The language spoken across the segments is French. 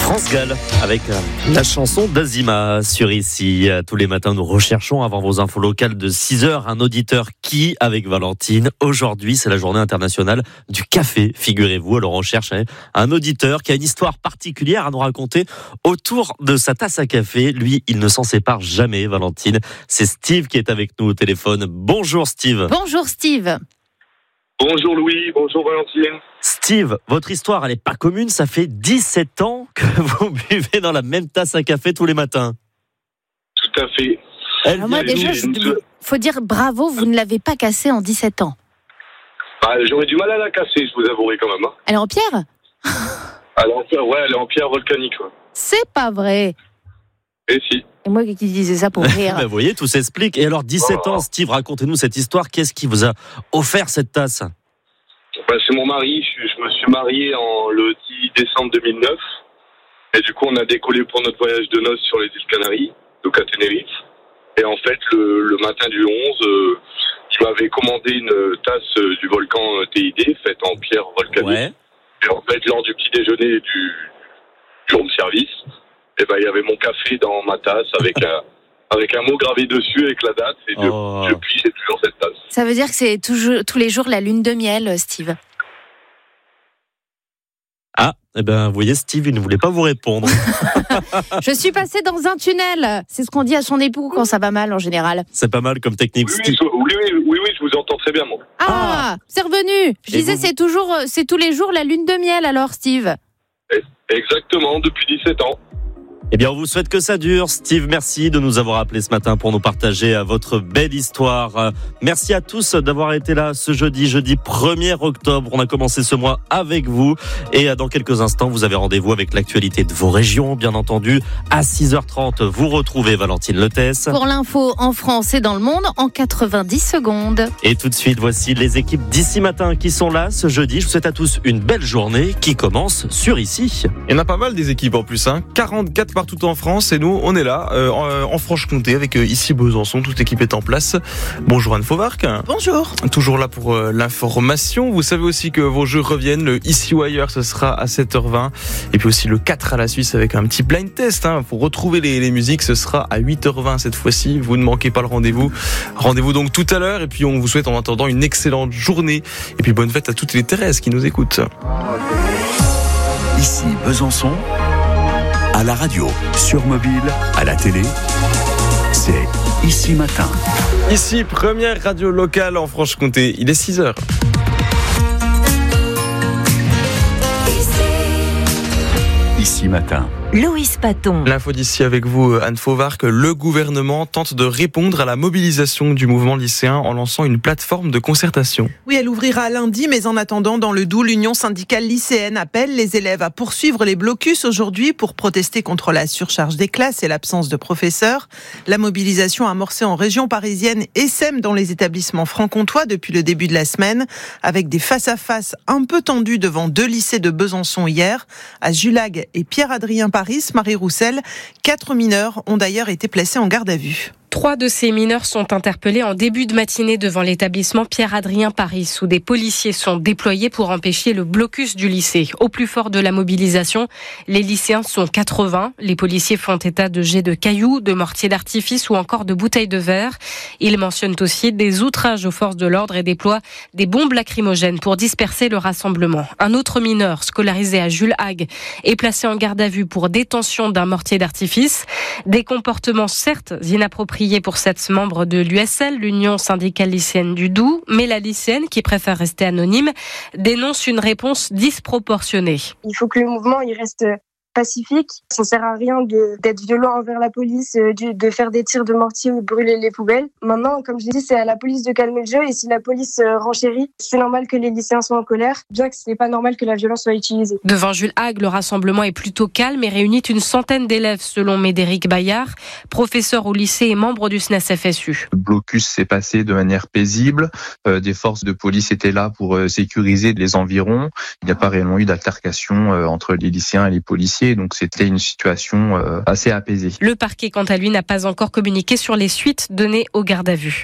France Gall avec la chanson d'Azima sur Ici. Tous les matins, nous recherchons avant vos infos locales de 6h un auditeur qui, avec Valentine, aujourd'hui c'est la journée internationale du café, figurez-vous. Alors on cherche un auditeur qui a une histoire particulière à nous raconter autour de sa tasse à café. Lui, il ne s'en sépare jamais, Valentine. C'est Steve qui est avec nous au téléphone. Bonjour Steve. Bonjour Steve. Bonjour Louis, bonjour Valentine. Steve, votre histoire, elle n'est pas commune. Ça fait 17 ans que vous buvez dans la même tasse à café tous les matins. Tout à fait. Alors moi déjà, faut dire bravo, vous ne l'avez pas cassée en 17 ans. J'aurais du mal à la casser, je vous avouerai quand même. Hein. Elle est en pierre ? Elle est en pierre volcanique. Ouais. C'est pas vrai. Et si. Et moi qui disais ça pour rire. Vous voyez, tout s'explique. Et alors, 17 ans, Steve, racontez-nous cette histoire. Qu'est-ce qui vous a offert cette tasse ? C'est mon mari. Je me suis marié le 10 décembre 2009. Et du coup, on a décollé pour notre voyage de noces sur les îles Canaries, donc à Tenerife. Et en fait, le matin du 11, il m'avait commandé une tasse du volcan TID, faite en pierre volcanique. Ouais. Et en fait, lors du petit déjeuner du room service, il y avait mon café dans ma tasse avec un mot gravé dessus avec la date. Et depuis, j'ai toujours cette tasse. Ça veut dire que c'est tous les jours la lune de miel, Steve. Vous voyez, Steve, il ne voulait pas vous répondre. Je suis passée dans un tunnel. C'est ce qu'on dit à son époux quand ça va mal, en général. C'est pas mal comme technique, oui, Steve. Oui, je vous entends très bien, moi. C'est revenu. Je disais, c'est tous les jours la lune de miel, alors, Steve. Exactement, depuis 17 ans. Eh bien, on vous souhaite que ça dure. Steve, merci de nous avoir appelés ce matin pour nous partager votre belle histoire. Merci à tous d'avoir été là ce jeudi 1er octobre. On a commencé ce mois avec vous. Et dans quelques instants, vous avez rendez-vous avec l'actualité de vos régions, bien entendu. À 6h30, vous retrouvez Valentine Letès. Pour l'info en France et dans le monde, en 90 secondes. Et tout de suite, voici les équipes d'Ici Matin qui sont là ce jeudi. Je vous souhaite à tous une belle journée qui commence sur Ici. Il y en a pas mal des équipes en plus, 44 partout en France et nous on est là en Franche-Comté avec ici Besançon, toute l'équipe est en place. Bonjour Anne Fauvarc. Bonjour. Toujours là pour l'information. Vous savez aussi que vos jeux reviennent, le Ici ou ailleurs ce sera à 7h20 et puis aussi le 4 à la Suisse avec un petit blind test pour retrouver les musiques, ce sera à 8h20 cette fois-ci. Vous ne manquez pas le rendez-vous. Rendez-vous donc tout à l'heure et puis on vous souhaite en attendant une excellente journée et puis bonne fête à toutes les Thérèses qui nous écoutent. Ici Besançon. À la radio, sur mobile, à la télé, c'est Ici Matin. Ici, première radio locale en Franche-Comté. Il est 6h. Ici Matin. Louis Paton. L'info d'ici avec vous, Anne Fauvarc. Le gouvernement tente de répondre à la mobilisation du mouvement lycéen en lançant une plateforme de concertation. Oui, elle ouvrira lundi, mais en attendant, dans le Doubs, l'Union syndicale lycéenne appelle les élèves à poursuivre les blocus aujourd'hui pour protester contre la surcharge des classes et l'absence de professeurs. La mobilisation amorcée en région parisienne essaime dans les établissements franc-comtois depuis le début de la semaine, avec des face-à-face un peu tendus devant 2 lycées de Besançon hier, à Julag et Pierre-Adrien Paris, Marie Roussel. 4 mineurs ont d'ailleurs été placés en garde à vue. 3 de ces mineurs sont interpellés en début de matinée devant l'établissement Pierre-Adrien Paris, où des policiers sont déployés pour empêcher le blocus du lycée. Au plus fort de la mobilisation, les lycéens sont 80. Les policiers font état de jets de cailloux, de mortiers d'artifice ou encore de bouteilles de verre. Ils mentionnent aussi des outrages aux forces de l'ordre et déploient des bombes lacrymogènes pour disperser le rassemblement. Un autre mineur, scolarisé à Jules Hague, est placé en garde à vue pour détention d'un mortier d'artifice. Des comportements certes inappropriés pour cette membre de l'USL, l'Union syndicale lycéenne du Doubs, mais la lycéenne, qui préfère rester anonyme, dénonce une réponse disproportionnée. Il faut que le mouvement il reste pacifique. Ça ne sert à rien d'être violent envers la police, de faire des tirs de mortier ou de brûler les poubelles. Maintenant, comme je l'ai dit, c'est à la police de calmer le jeu et si la police renchérit, c'est normal que les lycéens soient en colère, bien que ce n'est pas normal que la violence soit utilisée. Devant Jules Hague, le rassemblement est plutôt calme et réunit une centaine d'élèves selon Médéric Bayard, professeur au lycée et membre du SNES-FSU. Le blocus s'est passé de manière paisible. Des forces de police étaient là pour sécuriser les environs. Il n'y a pas réellement eu d'altercation entre les lycéens et les policiers. Donc c'était une situation assez apaisée. Le parquet, quant à lui, n'a pas encore communiqué sur les suites données au garde à vue.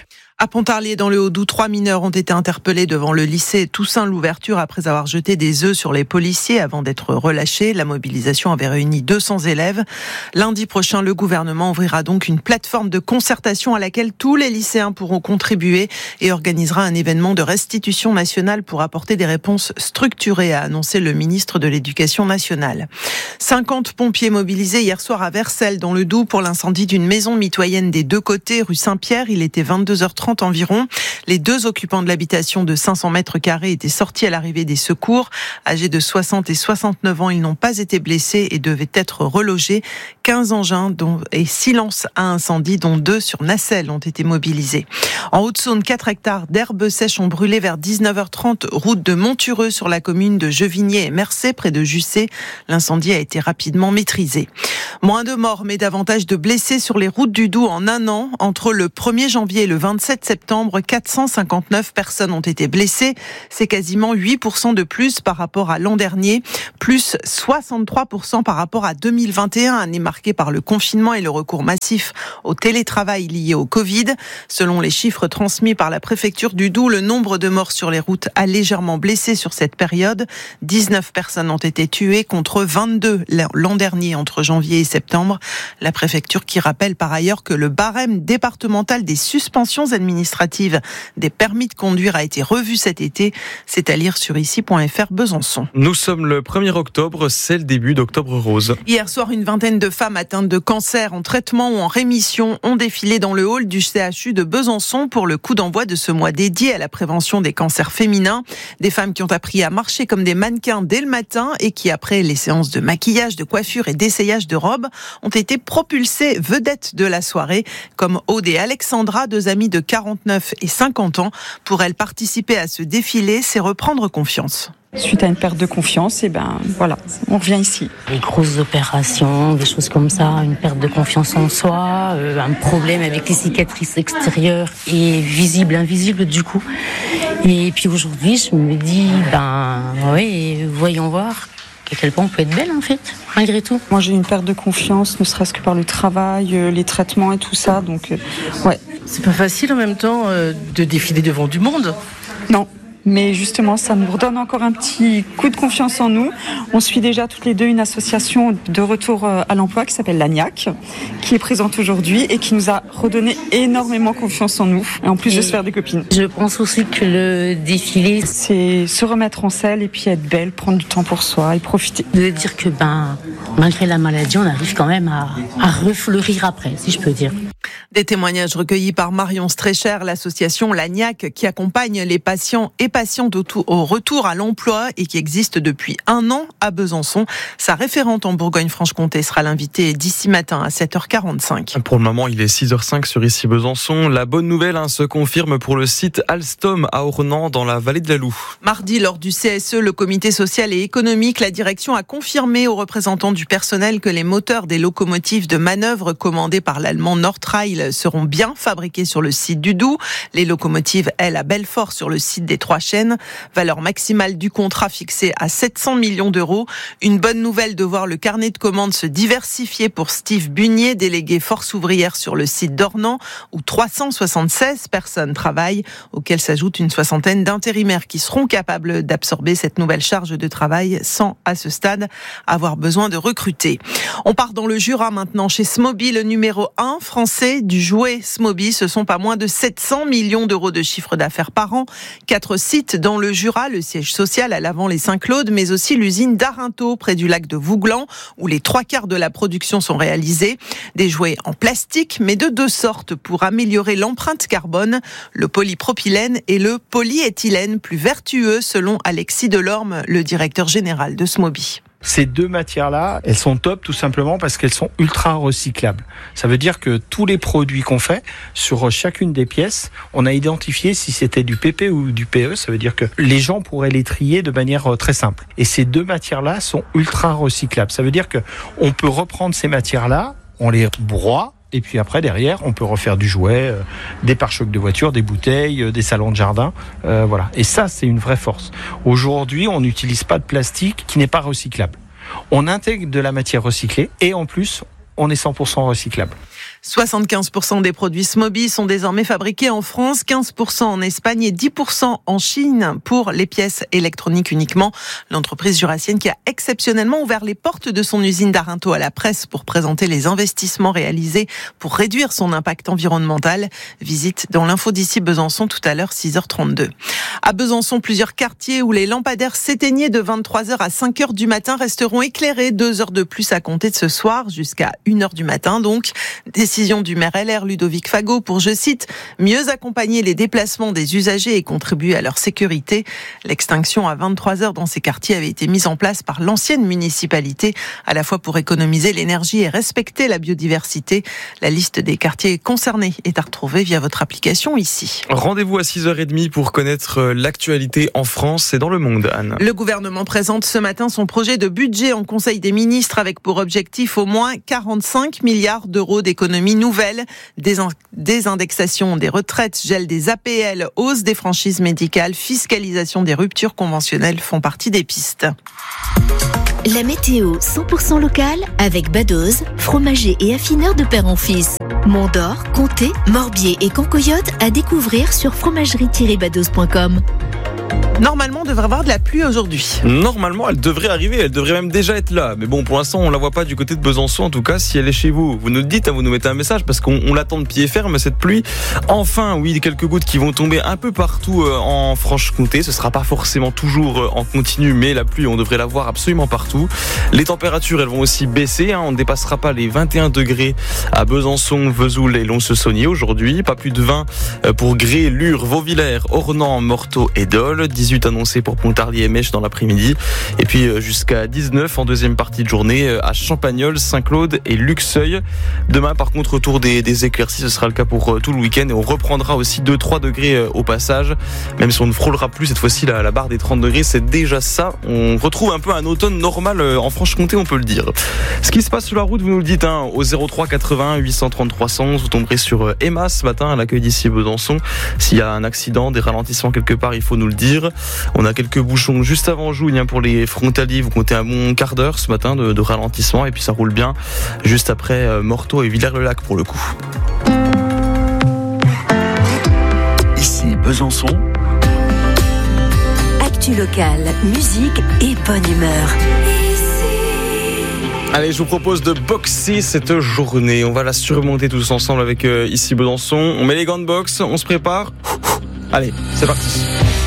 À Pontarlier, dans le Haut-Doubs, 3 mineurs ont été interpellés devant le lycée Toussaint-Louverture après avoir jeté des œufs sur les policiers avant d'être relâchés. La mobilisation avait réuni 200 élèves. Lundi prochain, le gouvernement ouvrira donc une plateforme de concertation à laquelle tous les lycéens pourront contribuer et organisera un événement de restitution nationale pour apporter des réponses structurées, a annoncé le ministre de l'Éducation nationale. 50 pompiers mobilisés hier soir à Vercelles, dans le Doubs, pour l'incendie d'une maison mitoyenne des deux côtés, rue Saint-Pierre. Il était 22h30 environ. Les 2 occupants de l'habitation de 500 mètres carrés étaient sortis à l'arrivée des secours. Âgés de 60 et 69 ans, ils n'ont pas été blessés et devaient être relogés. 15 engins et 6 lances à incendie, dont 2 sur nacelle, ont été mobilisés. En Haute-Saône, 4 hectares d'herbes sèches ont brûlé vers 19h30, route de Montureux, sur la commune de Jevigné et Mercé, près de Jussé. L'incendie a été rapidement maîtrisé. Moins de morts, mais davantage de blessés sur les routes du Doubs en un an. Entre le 1er janvier et le 27 septembre, 459 personnes ont été blessées. C'est quasiment 8% de plus par rapport à l'an dernier, plus 63% par rapport à 2021, année marquée par le confinement et le recours massif au télétravail lié au Covid. Selon les chiffres transmis par la préfecture du Doubs, le nombre de morts sur les routes a légèrement baissé sur cette période. 19 personnes ont été tuées contre 22 l'an dernier entre janvier et septembre. La préfecture qui rappelle par ailleurs que le barème départemental des suspensions administratives des permis de conduire a été revu cet été. C'est à lire sur ici.fr Besançon. Nous sommes le 1er octobre, c'est le début d'Octobre Rose. Hier soir, une vingtaine de femmes atteintes de cancer en traitement ou en rémission ont défilé dans le hall du CHU de Besançon pour le coup d'envoi de ce mois dédié à la prévention des cancers féminins. Des femmes qui ont appris à marcher comme des mannequins dès le matin et qui, après les séances de maquillage, de coiffure et d'essayage de robes, ont été propulsées vedettes de la soirée, comme Aude et Alexandra, 2 amies de 49 et 50 ans. Pour elles, participer à ce défilé, c'est reprendre confiance. Suite à une perte de confiance, voilà, on revient ici. Des grosses opérations, des choses comme ça, une perte de confiance en soi, un problème avec les cicatrices extérieures et visibles, invisibles du coup. Et puis aujourd'hui, je me dis, voyons voir à quel point on peut être belle en fait, malgré tout. Moi j'ai une perte de confiance, ne serait-ce que par le travail, les traitements et tout ça, donc ouais. C'est pas facile en même temps de défiler devant du monde. Non. Mais justement, ça nous redonne encore un petit coup de confiance en nous. On suit déjà toutes les deux une association de retour à l'emploi qui s'appelle l'ANIAC, qui est présente aujourd'hui et qui nous a redonné énormément confiance en nous. Et en plus de se faire des copines. Je pense aussi que le défilé, c'est se remettre en selle et puis être belle, prendre du temps pour soi et profiter. De dire que malgré la maladie, on arrive quand même à refleurir après, si je peux dire. Des témoignages recueillis par Marion Strécher, l'association l'ANIAC, qui accompagne les patients et patientes au retour à l'emploi et qui existe depuis 1 an à Besançon. Sa référente en Bourgogne-Franche-Comté sera l'invitée d'ici matin à 7h45. Pour le moment, il est 6h05 sur ici Besançon. La bonne nouvelle se confirme pour le site Alstom à Ornans dans la vallée de la Loue. Mardi, lors du CSE, le comité social et économique, la direction a confirmé aux représentants du personnel que les moteurs des locomotives de manœuvre commandées par l'allemand Nordrail seront bien fabriqués sur le site du Doubs. Les locomotives, elles, à Belfort sur le site des Trois Chênes. Valeur maximale du contrat fixée à 700 millions d'euros. Une bonne nouvelle de voir le carnet de commandes se diversifier pour Steve Bunier, délégué force ouvrière sur le site d'Ornans, où 376 personnes travaillent, auxquelles s'ajoute une soixantaine d'intérimaires qui seront capables d'absorber cette nouvelle charge de travail sans, à ce stade, avoir besoin de recruter. On part dans le Jura maintenant chez Smoby, le numéro 1 français du jouet Smoby. Ce sont pas moins de 700 millions d'euros de chiffre d'affaires par an. 4 sites dans le Jura, le siège social à Lavant-les-Saint-Claude, mais aussi l'usine d'Arinto, près du lac de Vouglan, où les 3/4 de la production sont réalisés. Des jouets en plastique, mais de 2 sortes pour améliorer l'empreinte carbone, le polypropylène et le polyéthylène, plus vertueux selon Alexis Delorme, le directeur général de Smoby. Ces 2 matières-là, elles sont top tout simplement parce qu'elles sont ultra recyclables. Ça veut dire que tous les produits qu'on fait, sur chacune des pièces, on a identifié si c'était du PP ou du PE. Ça veut dire que les gens pourraient les trier de manière très simple. Et ces 2 matières-là sont ultra recyclables. Ça veut dire que on peut reprendre ces matières-là, on les broie, et puis après, derrière, on peut refaire du jouet, des pare-chocs de voiture, des bouteilles, des salons de jardin. Voilà. Et ça, c'est une vraie force. Aujourd'hui, on n'utilise pas de plastique qui n'est pas recyclable. On intègre de la matière recyclée et en plus, on est 100% recyclable. 75% des produits Smoby sont désormais fabriqués en France, 15% en Espagne et 10% en Chine pour les pièces électroniques uniquement. L'entreprise jurassienne qui a exceptionnellement ouvert les portes de son usine d'Arinthod à la presse pour présenter les investissements réalisés pour réduire son impact environnemental. Visite dans l'info d'ici Besançon tout à l'heure, 6h32. À Besançon, plusieurs quartiers où les lampadaires s'éteignaient de 23h à 5h du matin resteront éclairés 2 heures de plus à compter de ce soir jusqu'à 1h du matin donc. Décision du maire LR Ludovic Fago pour, je cite, mieux accompagner les déplacements des usagers et contribuer à leur sécurité. L'extinction à 23h dans ces quartiers avait été mise en place par l'ancienne municipalité, à la fois pour économiser l'énergie et respecter la biodiversité. La liste des quartiers concernés est à retrouver via votre application ici. Rendez-vous à 6h30 pour connaître l'actualité en France et dans le monde, Anne. Le gouvernement présente ce matin son projet de budget en Conseil des ministres avec pour objectif au moins 45 milliards d'euros d'économies nouvelles, des indexations des retraites, gel des APL, hausse des franchises médicales, fiscalisation des ruptures conventionnelles font partie des pistes. La météo 100% locale avec Badoz, fromager et affineur de père en fils. Mont-d'Or, Comté, Morbier et Cancoyote à découvrir sur fromagerie-badoz.com. Normalement, on devrait avoir de la pluie aujourd'hui. Normalement, elle devrait arriver, elle devrait même déjà être là. Mais bon, pour l'instant, on la voit pas du côté de Besançon. En tout cas, si elle est chez vous, vous nous le dites, vous nous mettez un message parce qu'on l'attend de pied ferme, cette pluie. Enfin, oui, quelques gouttes qui vont tomber un peu partout en Franche-Comté. Ce sera pas forcément toujours en continu, mais la pluie, on devrait la voir absolument partout. Les températures, elles vont aussi baisser. On ne dépassera pas les 21 degrés à Besançon, Vesoul et Lons-le-Saunier aujourd'hui. Pas plus de 20 pour Gré, Lure, Vauvillers, Ornans, Morteau et Dole. 18 annoncés pour Pontarlier et Mèche dans l'après-midi. Et puis jusqu'à 19 en deuxième partie de journée à Champagnole, Saint-Claude et Luxeuil. Demain, par contre, retour des éclaircies. Ce sera le cas pour tout le week-end. Et on reprendra aussi 2-3 degrés au passage. Même si on ne frôlera plus cette fois-ci la barre des 30 degrés. C'est déjà ça. On retrouve un peu un automne normal en Franche-Comté, on peut le dire. Ce qui se passe sur la route, vous nous le dites, au 03 81 830 300. Vous tomberez sur Emma ce matin à l'accueil d'ici Besançon. S'il y a un accident, des ralentissements quelque part, il faut nous le dire. On a quelques bouchons juste avant Jougne pour les frontaliers. Vous comptez un bon quart d'heure ce matin de ralentissement et puis ça roule bien juste après Morteau et Villers-le-Lac pour le coup. Ici Besançon. Actu locale, musique et bonne humeur. Allez, je vous propose de boxer cette journée. On va la surmonter tous ensemble avec ici Besançon. On met les gants de boxe, on se prépare. Allez, c'est parti.